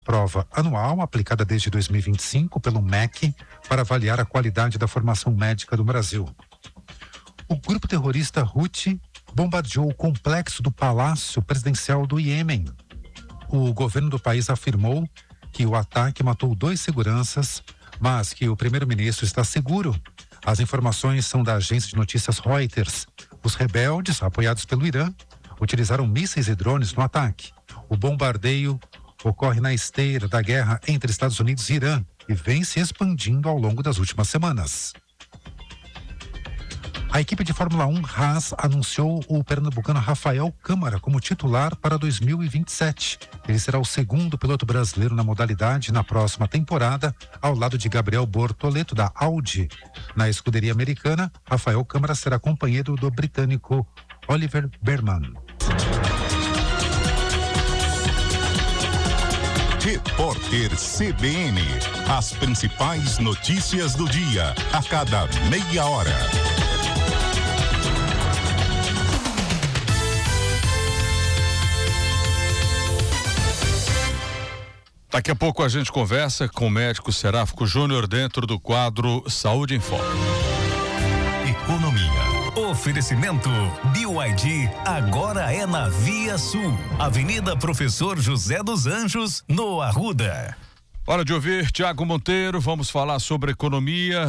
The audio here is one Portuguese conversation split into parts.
Prova anual aplicada desde 2025 pelo MEC para avaliar a qualidade da formação médica do Brasil. O grupo terrorista Houthi bombardeou o complexo do Palácio Presidencial do Iêmen. O governo do país afirmou que o ataque matou 2 seguranças, mas que o primeiro-ministro está seguro. As informações são da agência de notícias Reuters. Os rebeldes, apoiados pelo Irã, utilizaram mísseis e drones no ataque. O bombardeio ocorre na esteira da guerra entre Estados Unidos e Irã e vem se expandindo ao longo das últimas semanas. A equipe de Fórmula 1 Haas anunciou o pernambucano Rafael Câmara como titular para 2027. Ele será o segundo piloto brasileiro na modalidade na próxima temporada, ao lado de Gabriel Bortoleto, da Audi. Na escuderia americana, Rafael Câmara será companheiro do britânico Oliver Bearman. Repórter CBN. As principais notícias do dia, a cada meia hora. Daqui a pouco a gente conversa com o médico Seráfico Júnior dentro do quadro Saúde em Foco. Economia. Oferecimento BYD agora é na Via Sul, Avenida Professor José dos Anjos, no Arruda. Hora de ouvir Tiago Monteiro, vamos falar sobre economia,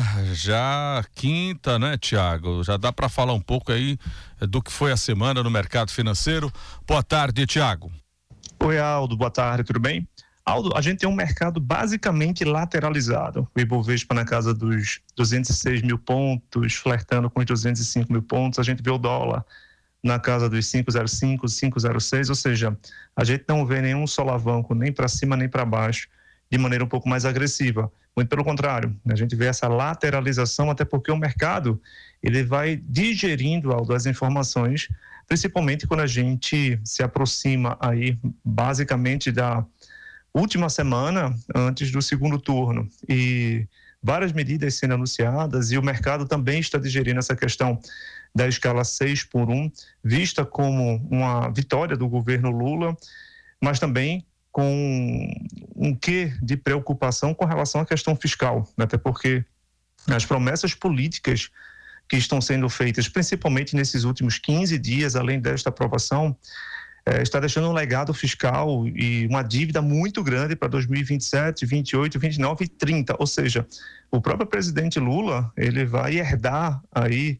já quinta, né, Tiago? Já dá para falar um pouco aí do que foi a semana no mercado financeiro. Boa tarde, Tiago. Oi, Aldo, boa tarde, tudo bem? Aldo, a gente tem um mercado basicamente lateralizado. O Ibovespa na casa dos 206 mil pontos, flertando com os 205 mil pontos. A gente vê o dólar na casa dos 5,05, 5,06, ou seja, a gente não vê nenhum solavanco nem para cima nem para baixo de maneira um pouco mais agressiva. Muito pelo contrário, a gente vê essa lateralização, até porque o mercado ele vai digerindo, Aldo, as informações, principalmente quando a gente se aproxima aí basicamente da última semana antes do segundo turno, e várias medidas sendo anunciadas, e o mercado também está digerindo essa questão da escala 6x1, vista como uma vitória do governo Lula, mas também com um quê de preocupação com relação à questão fiscal, né? Até porque as promessas políticas que estão sendo feitas, principalmente nesses últimos 15 dias, além desta aprovação, está deixando um legado fiscal e uma dívida muito grande para 2027, 28, 29 e 30. Ou seja, o próprio presidente Lula, ele vai herdar aí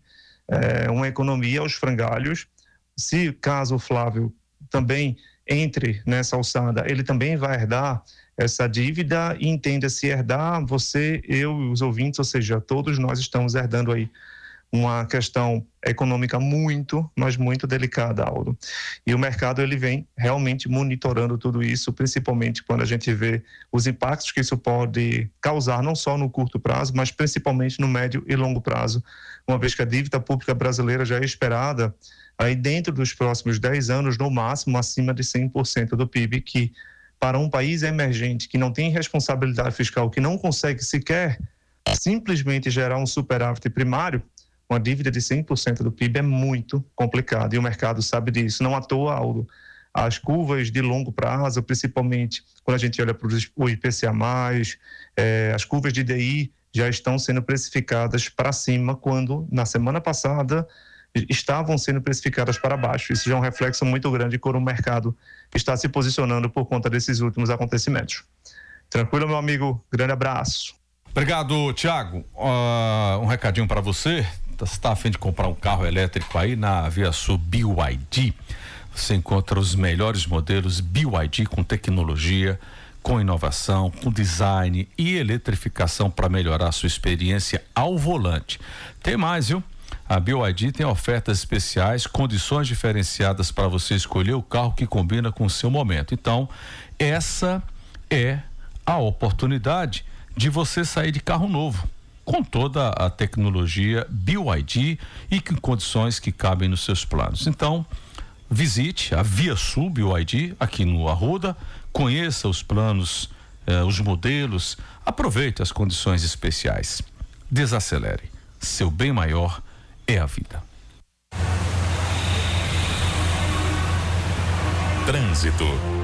uma economia aos frangalhos. Se caso o Flávio também entre nessa alçada, ele também vai herdar essa dívida, e entenda-se herdar, você, eu e os ouvintes, ou seja, todos nós estamos herdando aí uma questão econômica muito, mas muito delicada, Aldo. E o mercado ele vem realmente monitorando tudo isso, principalmente quando a gente vê os impactos que isso pode causar, não só no curto prazo, mas principalmente no médio e longo prazo, uma vez que a dívida pública brasileira já é esperada aí dentro dos próximos 10 anos, no máximo acima de 100% do PIB, que para um país emergente que não tem responsabilidade fiscal, que não consegue sequer simplesmente gerar um superávit primário, uma dívida de 100% do PIB é muito complicado, e o mercado sabe disso. Não à toa, Aldo, as curvas de longo prazo, principalmente quando a gente olha para o IPCA+, as curvas de DI já estão sendo precificadas para cima, quando na semana passada estavam sendo precificadas para baixo. Isso já é um reflexo muito grande de como o mercado está se posicionando por conta desses últimos acontecimentos. Tranquilo, meu amigo? Grande abraço. Obrigado, Tiago. Um recadinho para você. Você está a fim de comprar um carro elétrico aí na Via Sul BYD? Você encontra os melhores modelos BYD com tecnologia, com inovação, com design e eletrificação para melhorar a sua experiência ao volante. Tem mais, viu? A BYD tem ofertas especiais, condições diferenciadas para você escolher o carro que combina com o seu momento. Então, essa é a oportunidade de você sair de carro novo, com toda a tecnologia BYD e com condições que cabem nos seus planos. Então, visite a Via Sul BYD aqui no Arruda, conheça os planos, os modelos, aproveite as condições especiais. Desacelere. Seu bem maior é a vida. Trânsito.